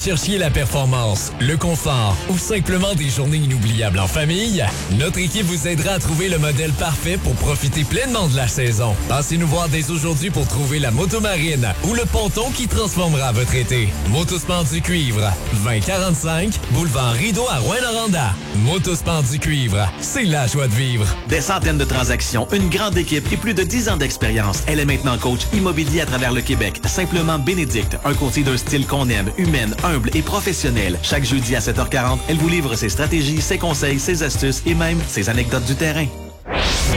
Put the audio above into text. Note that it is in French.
cherchiez la performance, le confort ou simplement des journées inoubliables en famille, notre équipe vous aidera à trouver le modèle parfait pour profiter pleinement de la saison. Passez nous voir dès aujourd'hui pour trouver la motomarine ou le ponton qui transformera votre été. Motosport du Cuivre, 2045, boulevard Rideau à Rouyn-Noranda. Motosport du Cuivre, c'est la joie de vivre. Des centaines de transactions, une grande équipe et plus de 10 ans d'expérience. Elle est maintenant coach immobilier à travers le Québec. Simplement Bénédicte, un courtier d'un style qu'on aime, humaine, humble et professionnelle. Chaque jeudi à 7h40, elle vous livre ses stratégies, ses conseils, ses astuces et même ses anecdotes du terrain.